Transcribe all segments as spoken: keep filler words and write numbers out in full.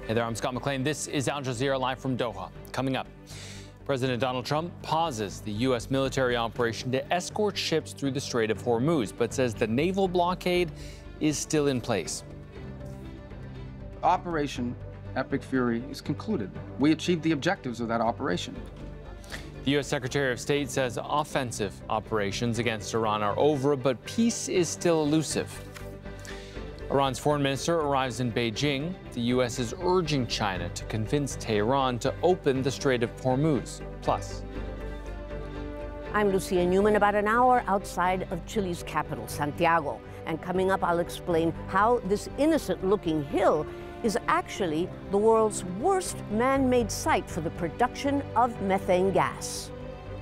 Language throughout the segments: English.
Hey there, I'm Scott McLean. This is Al Jazeera live from Doha. Coming up, President Donald Trump pauses the U S military operation to escort ships through the Strait of Hormuz, but says the naval blockade is still in place. Operation Epic Fury is concluded. We achieved the objectives of that operation. The U S Secretary of State says offensive operations against Iran are over, but peace is still elusive. Iran's foreign minister arrives in Beijing. The U S is urging China to convince Tehran to open the Strait of Hormuz. Plus, I'm Lucia Newman, about an hour outside of Chile's capital, Santiago. And coming up, I'll explain how this innocent-looking hill is actually the world's worst man-made site for the production of methane gas.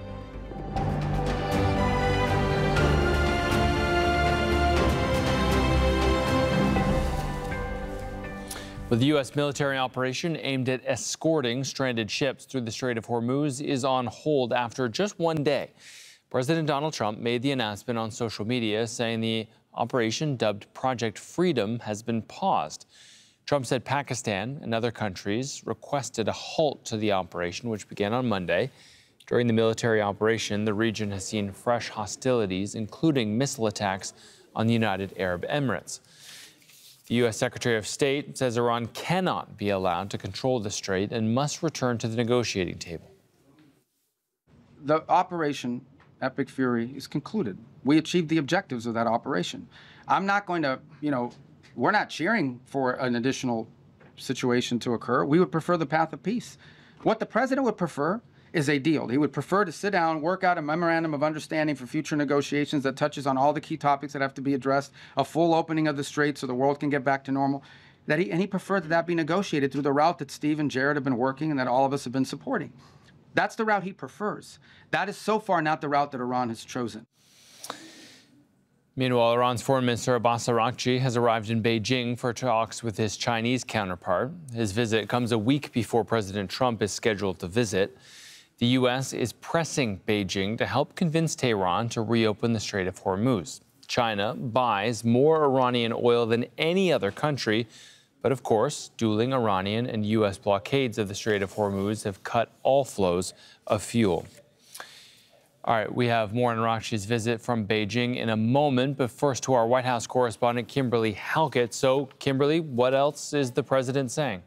Well, the U S military operation aimed at escorting stranded ships through the Strait of Hormuz is on hold after just one day. President Donald Trump made the announcement on social media, saying the operation, dubbed Project Freedom, has been paused. Trump said Pakistan and other countries requested a halt to the operation, which began on Monday. During the military operation, the region has seen fresh hostilities, including missile attacks on the United Arab Emirates. The U S Secretary of State says Iran cannot be allowed to control the strait and must return to the negotiating table. The operation Epic Fury is concluded. We achieved the objectives of that operation. I'm not going to, you know, we're not cheering for an additional situation to occur. We would prefer the path of peace. What the president would prefer is a deal. He would prefer to sit down, work out a memorandum of understanding for future negotiations that touches on all the key topics that have to be addressed, a full opening of the strait so the world can get back to normal. That he, and he preferred that that be negotiated through the route that Steve and Jared have been working and that all of us have been supporting. That's the route he prefers. That is so far not the route that Iran has chosen. Meanwhile, Iran's Foreign Minister Abbas Araghchi has arrived in Beijing for talks with his Chinese counterpart. His visit comes a week before President Trump is scheduled to visit. The U S is pressing Beijing to help convince Tehran to reopen the Strait of Hormuz. China buys more Iranian oil than any other country, but of course, dueling Iranian and U S blockades of the Strait of Hormuz have cut all flows of fuel. All right, we have more on Araghchi's visit from Beijing in a moment, but first to our White House correspondent, Kimberly Halkett. So, Kimberly, what else is the president saying?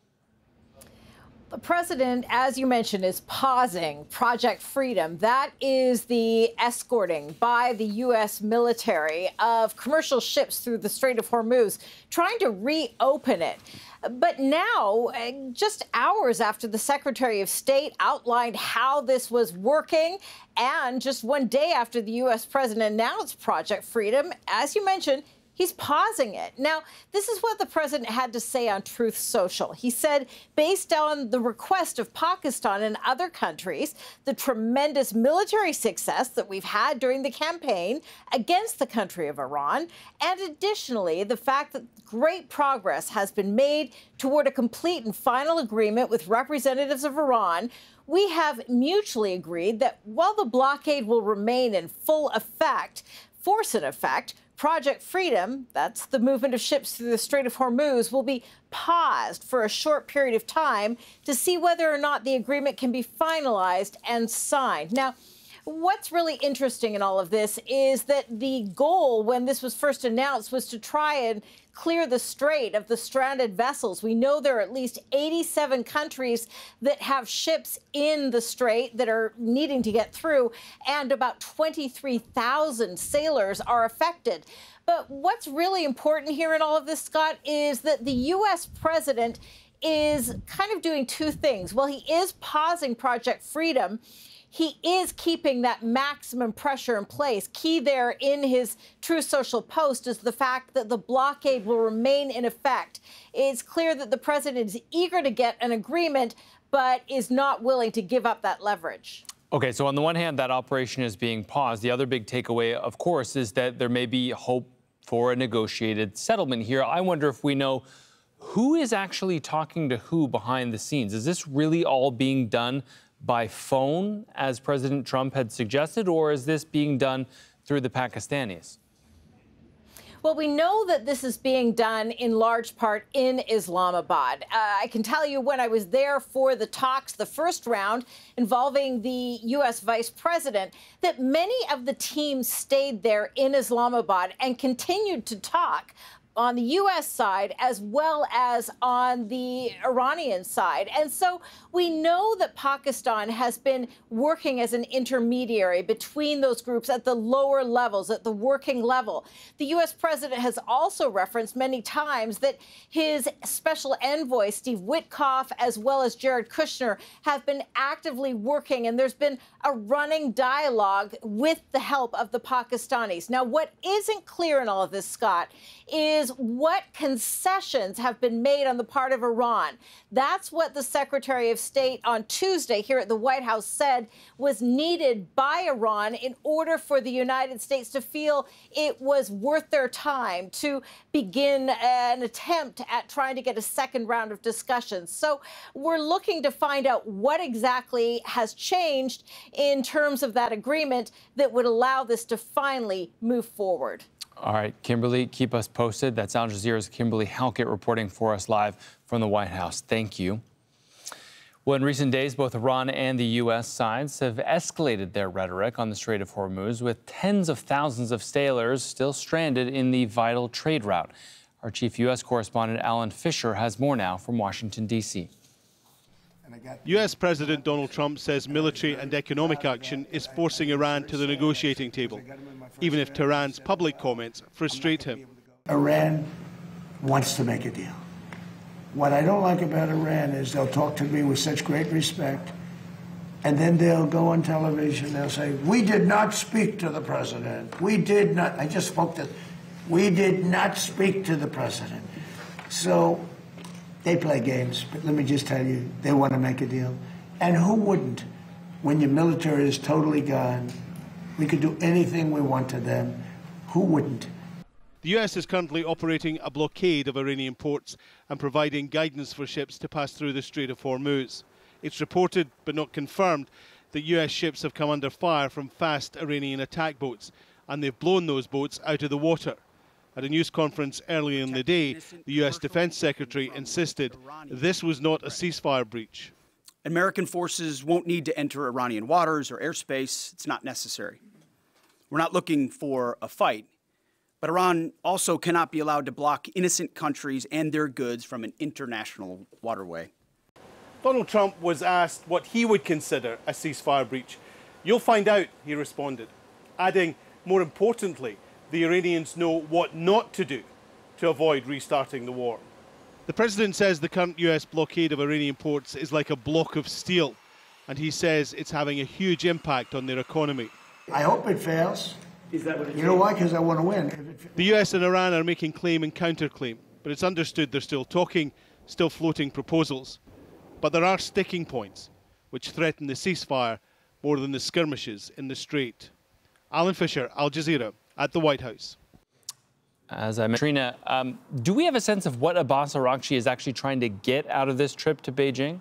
The president, as you mentioned, is pausing Project Freedom. That is the escorting by the U S military of commercial ships through the Strait of Hormuz, trying to reopen it. But now, just hours after the Secretary of State outlined how this was working, and just one day after the U S president announced Project Freedom, as you mentioned, he's pausing it. Now, this is what the president had to say on Truth Social. He said, based on the request of Pakistan and other countries, the tremendous military success that we've had during the campaign against the country of Iran, and additionally, the fact that great progress has been made toward a complete and final agreement with representatives of Iran, we have mutually agreed that while the blockade will remain in full effect, force in effect, Project Freedom, that's the movement of ships through the Strait of Hormuz, will be paused for a short period of time to see whether or not the agreement can be finalized and signed. Now, what's really interesting in all of this is that the goal when this was first announced was to try and clear the strait of the stranded vessels. We know there are at least eighty-seven countries that have ships in the strait that are needing to get through, and about twenty-three thousand sailors are affected. But what's really important here in all of this, Scott, is that the U S president is kind of doing two things. Well, he is pausing Project Freedom. He is keeping that maximum pressure in place. Key there in his Truth Social post is the fact that the blockade will remain in effect. It's clear that the president is eager to get an agreement, but is not willing to give up that leverage. Okay, so on the one hand, that operation is being paused. The other big takeaway, of course, is that there may be hope for a negotiated settlement here. I wonder if we know who is actually talking to who behind the scenes. Is this really all being done by phone, as President Trump had suggested, or is this being done through the Pakistanis? Well, we know that this is being done in large part in Islamabad. Uh, I can tell you when I was there for the talks, the first round involving the U S vice president, that many of the teams stayed there in Islamabad and continued to talk on the U S side as well as on the Iranian side. And so we know that Pakistan has been working as an intermediary between those groups at the lower levels, at the working level. The U S president has also referenced many times that his special envoy, Steve Witkoff, as well as Jared Kushner, have been actively working, and there's been a running dialogue with the help of the Pakistanis. Now, what isn't clear in all of this, Scott, is what concessions have been made on the part of Iran. That's what the Secretary of State on Tuesday here at the White House said was needed by Iran in order for the United States to feel it was worth their time to begin an attempt at trying to get a second round of discussions. So we're looking to find out what exactly has changed in terms of that agreement that would allow this to finally move forward. All right, Kimberly, keep us posted. That's Al Jazeera's Kimberly Halkett reporting for us live from the White House. Thank you. Well, in recent days, both Iran and the U S sides have escalated their rhetoric on the Strait of Hormuz, with tens of thousands of sailors still stranded in the vital trade route. Our chief U S correspondent, Alan Fisher, has more now from Washington, D C U S President Donald Trump says military and economic action is forcing Iran to the negotiating table, even if Tehran's public comments frustrate him. Iran wants to make a deal. What I don't like about Iran is they'll talk to me with such great respect, and then they'll go on television, they'll say, we did not speak to the president. We did not, I just spoke to, we did not speak to the president. So they play games, but let me just tell you, they want to make a deal. And who wouldn't? When your military is totally gone, we could do anything we want to them. Who wouldn't? The U S is currently operating a blockade of Iranian ports and providing guidance for ships to pass through the Strait of Hormuz. It's reported, but not confirmed, that U S ships have come under fire from fast Iranian attack boats, and they've blown those boats out of the water. At a news conference earlier in the day, the U S Defense Secretary insisted this was not a ceasefire breach. American forces won't need to enter Iranian waters or airspace. It's not necessary. We're not looking for a fight, but Iran also cannot be allowed to block innocent countries and their goods from an international waterway. Donald Trump was asked what he would consider a ceasefire breach. You'll find out, he responded, adding, more importantly, the Iranians know what not to do to avoid restarting the war. The president says the current U S blockade of Iranian ports is like a block of steel, and he says it's having a huge impact on their economy. I hope it fails. Is that what it You know why? Because I want to win. The U S and Iran are making claim and counterclaim, but it's understood they're still talking, still floating proposals. But there are sticking points which threaten the ceasefire more than the skirmishes in the Strait. Alan Fisher, Al Jazeera, at the White House. As I mentioned, Trina, um, do we have a sense of what Abbas Araghchi is actually trying to get out of this trip to Beijing?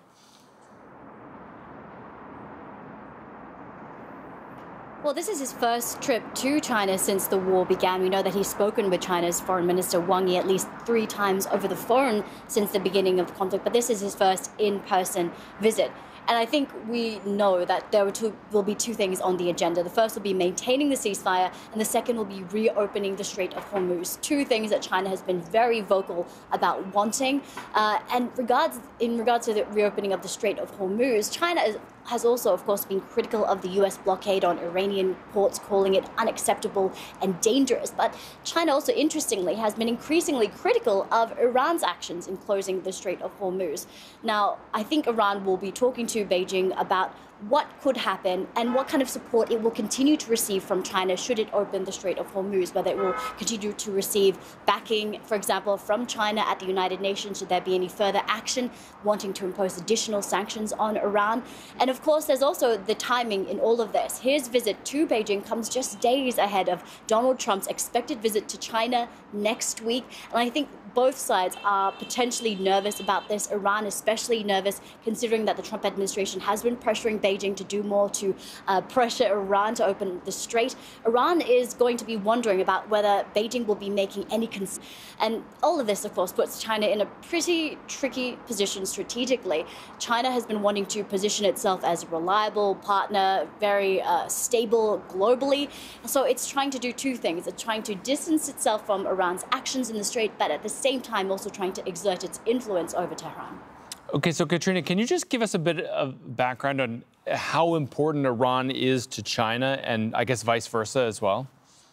Well, this is his first trip to China since the war began. We know that he's spoken with China's Foreign Minister Wang Yi at least three times over the phone since the beginning of the conflict, but this is his first in-person visit. And I think we know that there will be two things on the agenda. The first will be maintaining the ceasefire, and the second will be reopening the Strait of Hormuz. Two things that China has been very vocal about wanting. Uh, and regards in regards to the reopening of the Strait of Hormuz, China is, has also, of course, been critical of the U S blockade on Iranian ports, calling it unacceptable and dangerous. But China also, interestingly, has been increasingly critical of Iran's actions in closing the Strait of Hormuz. Now, I think Iran will be talking to Beijing about what could happen and what kind of support it will continue to receive from China should it open the Strait of Hormuz, whether it will continue to receive backing, for example, from China at the United Nations, should there be any further action wanting to impose additional sanctions on Iran. And of course, there's also the timing in all of this. His visit to Beijing comes just days ahead of Donald Trump's expected visit to China next week. And I think both sides are potentially nervous about this. Iran especially nervous, considering that the Trump administration has been pressuring Beijing to do more to uh, pressure Iran to open the strait. Iran is going to be wondering about whether Beijing will be making any cons- and all of this, of course, puts China in a pretty tricky position strategically. China has been wanting to position itself as a reliable partner, very uh, stable globally. So it's trying to do two things. It's trying to distance itself from Iran's actions in the strait, but at the same time also trying to exert its influence over Tehran. Okay, so Katrina, can you just give us a bit of background on how important Iran is to China and I guess vice versa as well?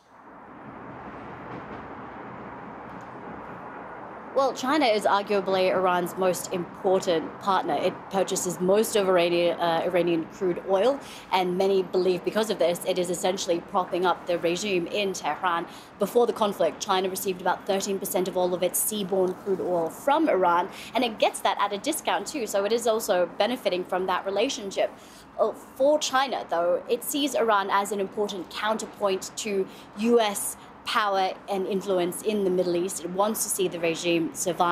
Well, China is arguably Iran's most important partner. It purchases most of Iranian, uh, Iranian crude oil, and many believe because of this, it is essentially propping up the regime in Tehran. Before the conflict, China received about thirteen percent of all of its seaborne crude oil from Iran, and it gets that at a discount too, so it is also benefiting from that relationship. For China, though, it sees Iran as an important counterpoint to U S power and influence in the Middle East. It wants to see the regime survive.